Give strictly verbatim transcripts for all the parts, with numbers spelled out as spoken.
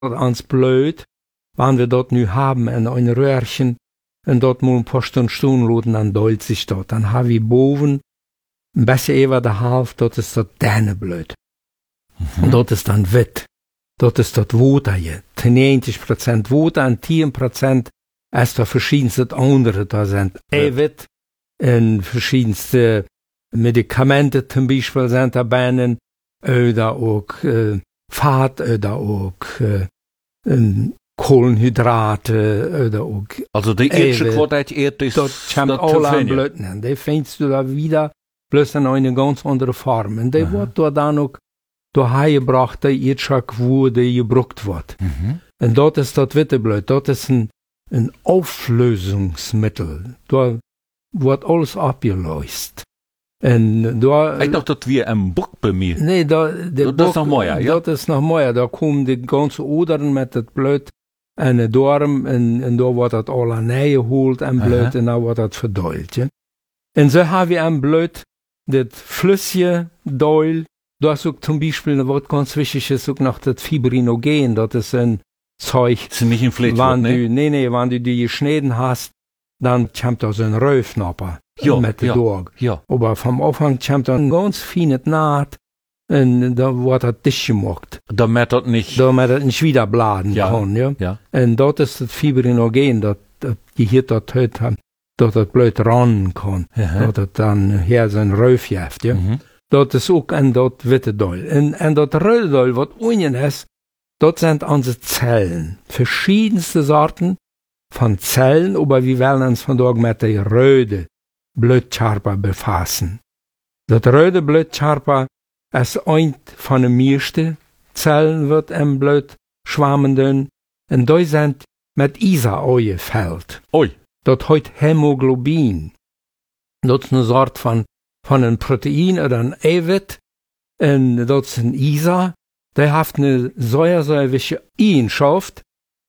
ans Blut, wann wir dort nu haben, in ein Röhrchen, und dort mal ein paar Stunden stehen lassen, dann dollt sich dort. Dann haben wir boven, ein bisschen über der Hälfte, dort ist das Däneblut. Mhm. Und dort ist dann Witt. Dort ist das Water hier. neunzig Prozent Water und zehn Prozent ist da verschiedenste andere. Da sind Eiwit, und verschiedenste Medikamente zum Beispiel sind dabei, oder auch äh, Fett, oder auch äh, ähm, Kohlenhydrate, oder auch also die erste Qualität eert ist dort kommt all an Blöten. Die findest du da wieder, bloß in eine ganz andere Form. Und die wird da dann auch daheim gebracht, die Erdschak, wo die gebraucht wird. Mhm. Und dort ist das Witteblut, dort ist ein, ein Auflösungsmittel. Da wird alles abgelöst. Und da, ich dachte, das wir ein Buch bei mir. Nee, da, der das ist noch mehr, ja? Das ist noch mehr. Da kommen die ganzen Odern mit das Blut in den Darm, und, und da wird das alle reingeholt, ein Blut, und dann wird das verdeult, ja. Und so haben wir ein Blut, das flüssige Deul, da ist auch zum Beispiel, ein Wort ganz wichtig ist, auch noch das Fibrinogen, das ist ein Zeug. Das ist nicht ein Fleischwort, ne? Nee, nee, wenn du die geschnitten hast, dann kommt da so ein Röfnapper. Ja, mit ja, Dorg. ja. Aber vom Anfang kommt da ein ganz feines Naht, und da wird das dicht gemacht. Damit das nicht, damit das nicht wieder bladen ja, kann, ja. ja. Und dort ist das Fibrinogen, das, das Gehirn dort hat, dass das Blut ran kann. Ja. Dass das dann her so ein Röfjeft, ja. Mhm. Dort ist auch ein dort Wittedol. Und, und dort Rödol, was unten ist, dort sind unsere Zellen. Verschiedenste Sorten von Zellen, aber wir wollen uns von dort mit der röde Blutkörper befassen. Das röde Blutkörper ist ein von den meisten Zellen wird im Blut schwammenden, und die sind mit Isa angefüllt. Oi. Das heißt Hämoglobin. Das ist eine Sorte von, von einem Protein oder ein Eiwit, und das ist ein Isa, der hat eine sehr, sehr wichtige Eigenschaft,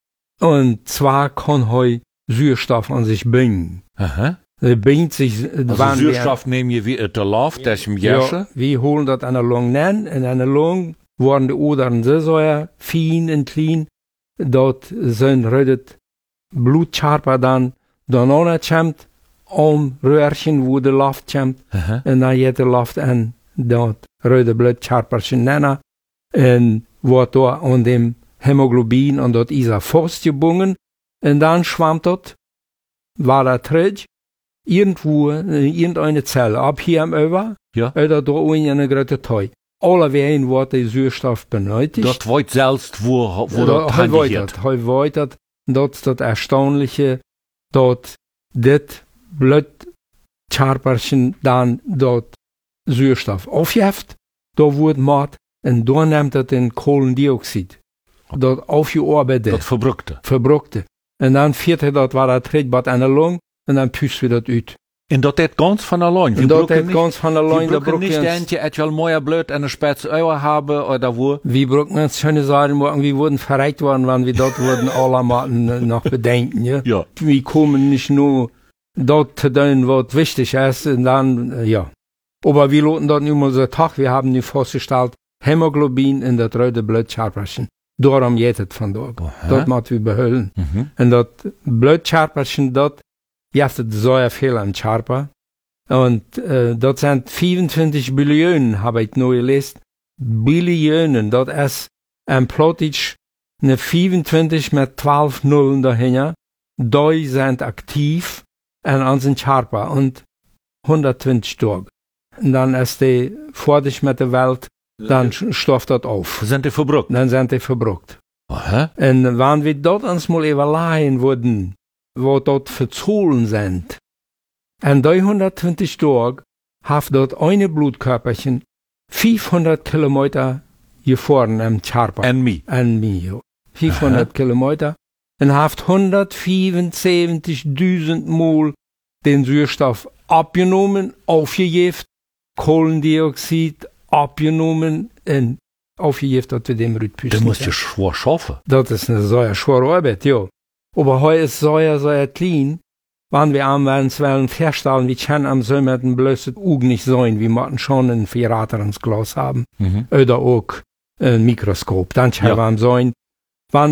und zwar kann er Sauerstoff an sich binden. Aha. Er bindet sich, also Sauerstoff nehmen wir wie der Luft, das ist im Järsche? Ja, wir holen das an der Lunge, in einer Lunge werden die Odern so sehr fein und klein, dort sind rödet Blutkörper dann, dann auch kommt, um Röhrchen, wo die Luft kommt, Aha. Und dann geht die Luft an, dort röde Blutkörperchen nennen, und wird da an dem Hämoglobin und dort ist er festgebunden, und dann schwammt dort, war er trägt, irgendwo, in irgendeine Zelle, ab hier am Über, ja. Oder da in eine große Teil. Alle Wehen wird der Sauerstoff benötigt. Dort weiß selbst, wo, wo da, das handiert. Heu weitert, dort ist das Erstaunliche, dort, das Blutkörperchen dann dort Sauerstoff aufjeft, da wird Mord, und da nimmt er den Kohlendioxid. Dort aufgearbeitet. Das verbruckte. Verbruckte. Und dann vierte dort war er Trittbad an der Lunge, und dann püst wir das uit. Und dat het ganz van allein. Und dat het ganz van allein. Wir brauchen nicht eentje, et wel mooie Blut en een spets Eier haben, oder wo. Wir brauchen uns schöne Sachen, wir wurden verreicht worden, wenn wir dort wurden alle mal noch bedenken, ja. Ja. Wir kommen nicht nur dort zu tun, was wichtig ist, und dann, ja. Aber wir loten dort nur mal so Tag, wir haben nicht festgestellt, Hämoglobin in das rote Blutkörperchen. Darum geht es von dort. Dort müssen wir behüllen. Mhm. Und das Blutkörperchen dort, ja, das ist so viel an Körper. Und äh, dort sind vierundzwanzig Billionen, habe ich neu gelesen. Billionen, dort ist ein Plottage, eine vierundzwanzig mit zwölf Nullen dahinter. Die sind aktiv an unseren Körper und hundertzwanzig Tage. Und dann ist die fertig mit der Welt, dann stofft das auf. Sind die verbruckt? Dann sind die verbruckt. Aha. Und wenn wir dort uns mal überlegen würden, wo dort verzogen sind, an dreihundertzwanzig Tagen hat dort eine Blutkörperchen fünfhundert Kilometer gefahren am Körper. An mir? An mir, fünfhundert Aha. Kilometer. Und hat hundertvierundsiebzigtausend Mal den Sauerstoff abgenommen, aufgegeben, Kohlendioxid abgenommen und aufgegeben, dass wir dem Rhythmus. Das musst du schwer schaffen. Das ist eine sehr schwere Arbeit, ja. Aber heute ist sehr, sehr klein. Wenn wir am wollen feststellen, wir können am Sommer den blößen Auge nicht sehen, wir müssen schon ein Vierrater ins Glas haben. Mhm. Oder auch ein Mikroskop. Dann können ja. wir sehen,